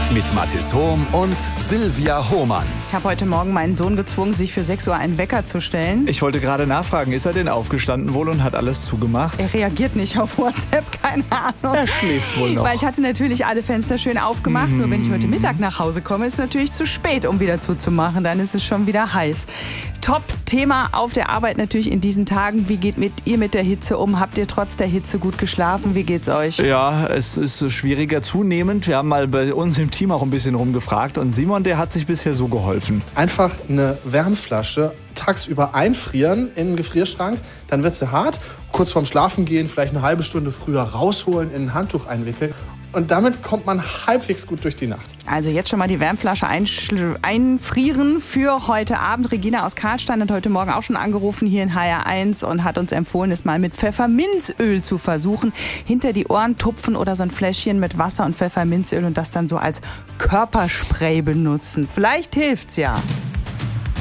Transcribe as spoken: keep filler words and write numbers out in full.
mit Mathis Hohm und Silvia Hohmann. Ich habe heute Morgen meinen Sohn gezwungen, sich für sechs Uhr einen Wecker zu stellen. Ich wollte gerade nachfragen, ist er denn aufgestanden wohl und hat alles zugemacht? Er reagiert nicht auf WhatsApp, keine Ahnung. Er schläft wohl noch. Weil ich hatte natürlich alle Fenster schön aufgemacht. Mhm. Nur wenn ich heute Mittag nach Hause komme, ist es natürlich zu spät, um wieder zuzumachen. Dann ist es schon wieder heiß. Top-Thema auf der Arbeit natürlich in diesen Tagen. Wie geht mit ihr mit der Hitze um? Habt ihr trotz der Hitze gut geschlafen? Wie geht's euch? Ja, es ist schwieriger zunehmend. Wir haben mal bei uns im Team auch ein bisschen rumgefragt. Und Simon, der hat sich bisher so geholfen. Einfach eine Wärmflasche tagsüber einfrieren in den Gefrierschrank, dann wird sie hart. Kurz vorm Schlafengehen vielleicht eine halbe Stunde früher rausholen, in ein Handtuch einwickeln. Und damit kommt man halbwegs gut durch die Nacht. Also jetzt schon mal die Wärmflasche einfrieren für heute Abend. Regina aus Karlstein hat heute Morgen auch schon angerufen hier in H R eins und hat uns empfohlen, es mal mit Pfefferminzöl zu versuchen. Hinter die Ohren tupfen oder so ein Fläschchen mit Wasser und Pfefferminzöl und das dann so als Körperspray benutzen. Vielleicht hilft's ja.